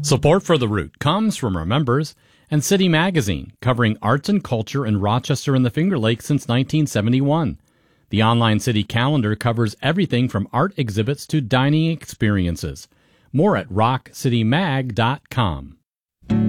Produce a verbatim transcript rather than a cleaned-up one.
Support for The Root comes from our members and City Magazine, covering arts and culture in Rochester and the Finger Lakes since nineteen seventy-one. The online city calendar covers everything from art exhibits to dining experiences. More at rock city mag dot com.